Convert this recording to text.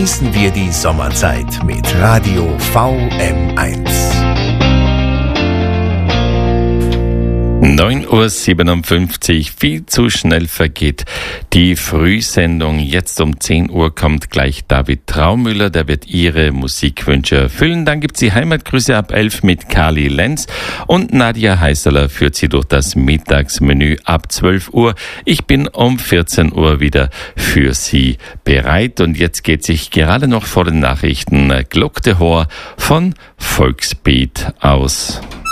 Genießen wir die Sommerzeit mit Radio VM1. 9:57 Uhr, viel zu schnell vergeht die Frühsendung. Jetzt um 10 Uhr kommt gleich David Traumüller, der wird Ihre Musikwünsche erfüllen. Dann gibt's die Heimatgrüße ab 11 mit Kali Lenz und Nadja Heißerler führt Sie durch das Mittagsmenü ab 12 Uhr. Ich bin um 14 Uhr wieder für Sie bereit und jetzt geht sich gerade noch vor den Nachrichten Glock de Hoor von Volksbeat aus.